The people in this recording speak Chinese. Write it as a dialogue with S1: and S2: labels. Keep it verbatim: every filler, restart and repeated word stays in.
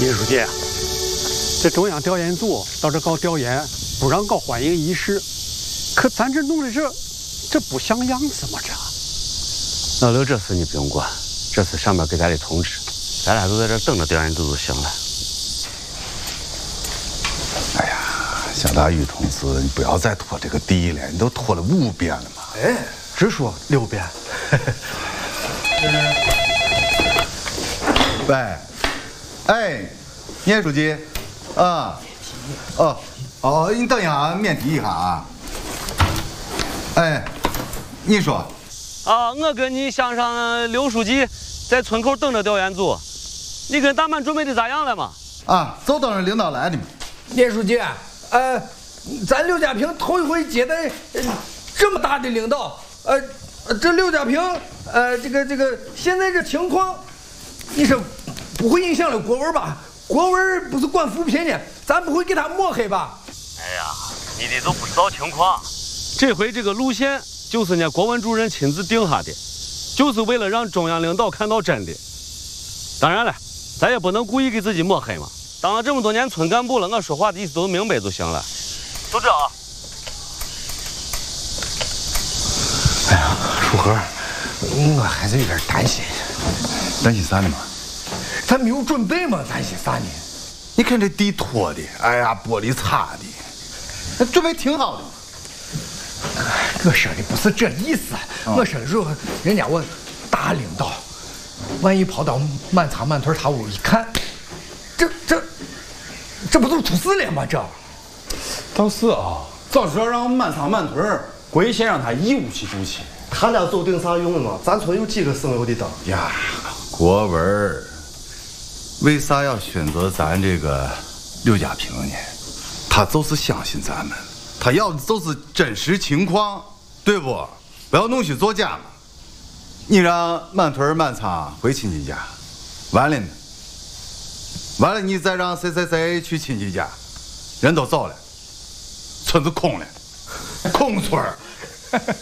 S1: 叶书记，这中央调研组到这搞调研，不让搞欢迎仪式，可咱这弄的这，这不像样子吗？这。
S2: 老刘，这事你不用管，这是上面给咱的通知，咱俩就在这等着调研组就行了。
S3: 哎呀，向大宇同志，你不要再拖这个地了，你都拖了五遍了嘛。
S4: 哎，只说六遍。
S3: 喂，哎，聂书记，啊，哦哦，你等一下，免提一下啊。哎，你说。
S2: 啊，我跟你乡上刘书记在村口等着调研组，你跟大满准备的咋样了嘛？
S3: 啊，就等着领导来的嘛。
S4: 聂书记，呃，咱刘家坪头一回接待、呃、这么大的领导，呃，这刘家坪，呃，这个这个现在这情况，你说不会影响了国文吧？国文不是管扶贫的，咱不会给他抹黑吧？
S2: 哎呀，你的都不知道情况。这回这个路线就是呢国文主任亲自定下的，就是为了让中央领导看到真的。当然了，咱也不能故意给自己抹黑嘛。当了这么多年村干部了，我说话的意思都明白就行了。就这啊。
S4: 哎呀，楚河，我还是有点担心。
S3: 担心啥呢嘛？
S4: 咱没有准备嘛，担心啥呢？
S3: 你看这地拖的，哎呀，玻璃擦的，那准备挺好的。
S4: 我说的不是这意思，哦、我说的是人家我大领导，万一跑到满仓满屯他屋一看，这这这不都出事了吗？这
S5: 倒是啊，早知道让满仓满屯跪先让他一屋去住去。
S6: 他俩走顶啥用了嘛？咱村有几个省油的灯
S3: 呀？国文为啥要选择咱这个刘家坪呢？他就是相信咱们，他要的就是真实情况，对不？不要弄虚作假嘛。你让满屯满仓回亲戚家，完了呢？完了，你再让谁谁谁去亲戚家，人都走了，村子空了，空村儿。